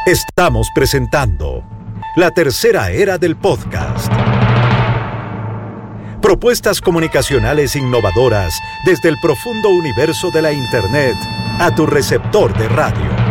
Estamos presentando la tercera era del podcast. Propuestas comunicacionales innovadoras desde el profundo universo de la Internet a tu receptor de radio.